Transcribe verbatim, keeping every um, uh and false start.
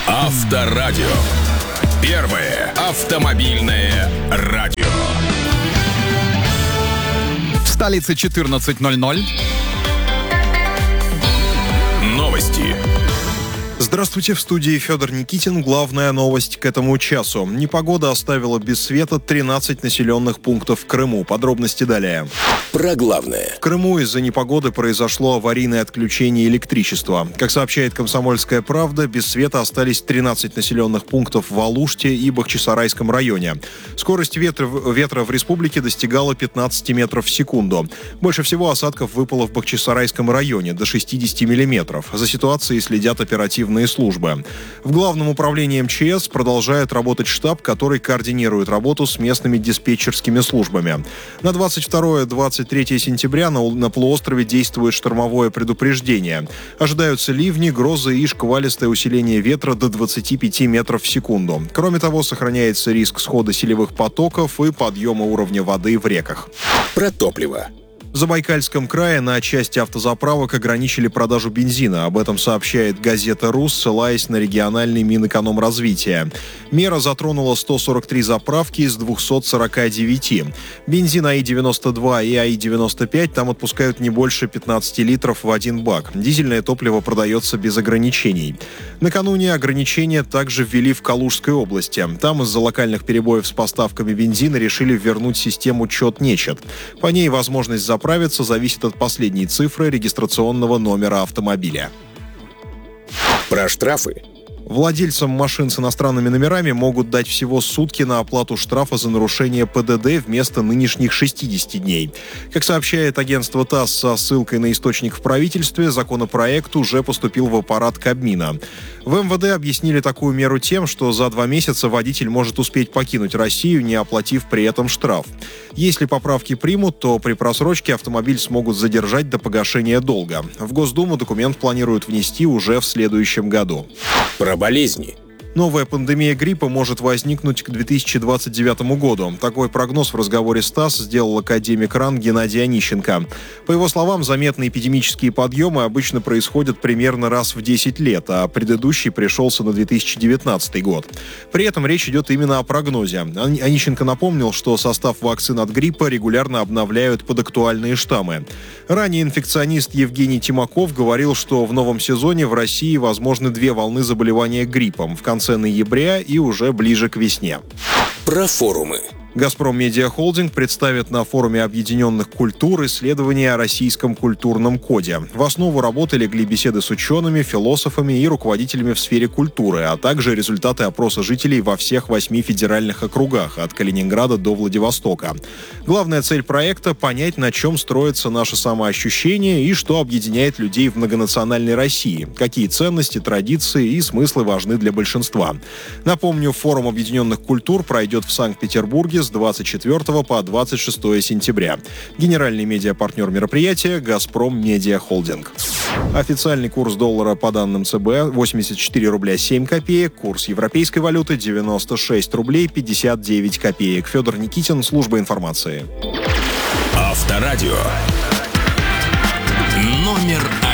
Авторадио. Первое автомобильное радио. В столице четырнадцать ноль ноль. Новости. Здравствуйте, в студии Федор Никитин. Главная новость к этому часу. Непогода оставила без света тринадцать населенных пунктов в Крыму. Подробности далее. Про главное. В Крыму из-за непогоды произошло аварийное отключение электричества. Как сообщает «Комсомольская правда», без света остались тринадцать населенных пунктов в Алуште и Бахчисарайском районе. Скорость ветра, ветра в республике достигала пятнадцать метров в секунду. Больше всего осадков выпало в Бахчисарайском районе, до шестьдесят миллиметров. За ситуацией следят оперативные службы. В Главном управлении эм че эс продолжает работать штаб, который координирует работу с местными диспетчерскими службами. На двадцать второе - двадцать третье сентября на, на полуострове действует штормовое предупреждение. Ожидаются ливни, грозы и шквалистое усиление ветра до двадцати пяти метров в секунду. Кроме того, сохраняется риск схода селевых потоков и подъема уровня воды в реках. Про топливо. В Забайкальском крае на части автозаправок ограничили продажу бензина. Об этом сообщает газета «Рус», ссылаясь на региональный Минэкономразвития. Мера затронула сто сорок три заправки из двухсот сорока девяти. Бензин АИ девяносто два и АИ девяносто пять там отпускают не больше пятнадцати литров в один бак. Дизельное топливо продается без ограничений. Накануне ограничения также ввели в Калужской области. Там из-за локальных перебоев с поставками бензина решили вернуть систему «Чет-нечет». По ней возможность заправки Заправиться зависит от последней цифры регистрационного номера автомобиля. Про штрафы. Владельцам машин с иностранными номерами могут дать всего сутки на оплату штрафа за нарушение пэ дэ дэ вместо нынешних шестидесяти дней. Как сообщает агентство ТАСС со ссылкой на источник в правительстве, законопроект уже поступил в аппарат Кабмина. В эм вэ дэ объяснили такую меру тем, что за два месяца водитель может успеть покинуть Россию, не оплатив при этом штраф. Если поправки примут, то при просрочке автомобиль смогут задержать до погашения долга. В Госдуму документ планируют внести уже в следующем году. Про болезни. Новая пандемия гриппа может возникнуть к две тысячи двадцать девятому году. Такой прогноз в разговоре с ТАСС сделал академик РАН Геннадий Онищенко. По его словам, заметные эпидемические подъемы обычно происходят примерно раз в десять лет, а предыдущий пришелся на две тысячи девятнадцатый год. При этом речь идет именно о прогнозе. Онищенко напомнил, что состав вакцин от гриппа регулярно обновляют под актуальные штаммы. Ранее инфекционист Евгений Тимаков говорил, что в новом сезоне в России возможны две волны заболевания гриппом в конце ноября и уже ближе к весне. Про форумы. «Газпром Медиа Холдинг» представит на форуме Объединенных культур исследования о российском культурном коде. В основу работы легли беседы с учеными, философами и руководителями в сфере культуры, а также результаты опроса жителей во всех восьми федеральных округах, от Калининграда до Владивостока. Главная цель проекта – понять, на чем строится наше самоощущение и что объединяет людей в многонациональной России, какие ценности, традиции и смыслы важны для большинства. Напомню, форум Объединенных культур пройдет в Санкт-Петербурге с двадцать четвёртого по двадцать шестое сентября. Генеральный медиапартнер мероприятия – «Газпром Медиа Холдинг». Официальный курс доллара по данным цэ бэ восемьдесят четыре рубля семь копеек, курс европейской валюты девяносто шесть рублей пятьдесят девять копеек. Федор Никитин, служба информации. Авторадио. Номер один.